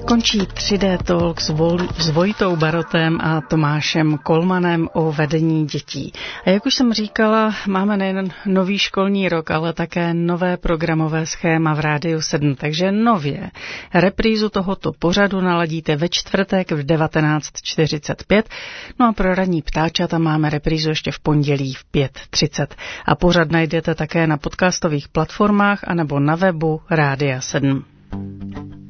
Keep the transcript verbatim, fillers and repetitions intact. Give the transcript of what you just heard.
Končí tři dé Talk s, Vol- s Vojtou Barotem a Tomášem Kolmanem o vedení dětí. A jak už jsem říkala, máme nejen nový školní rok, ale také nové programové schéma v Rádiu sedm. Takže nově reprízu tohoto pořadu naladíte ve čtvrtek v devatenáct čtyřicet pět. No a pro ranní ptáčata máme reprízu ještě v pondělí v pět třicet. A pořad najdete také na podcastových platformách anebo na webu Rádia sedm.